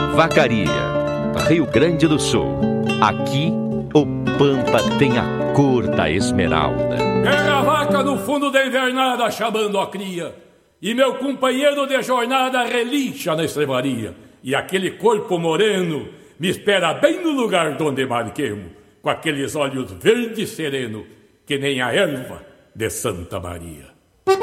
Vacaria, Rio Grande do Sul. Aqui, o Pampa tem a cor da esmeralda. Pega a vaca no fundo da invernada chamando a cria, e meu companheiro de jornada relincha na estrebaria, e aquele corpo moreno me espera bem no lugar donde marquemos, com aqueles olhos verdes sereno, que nem a erva de Santa Maria.